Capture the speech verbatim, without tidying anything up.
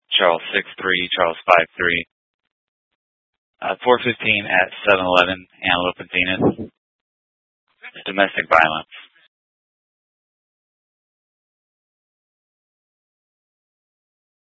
Charles six three, Charles five three. Uh, four fifteen at seven eleven, Antelope and Venus. Domestic violence.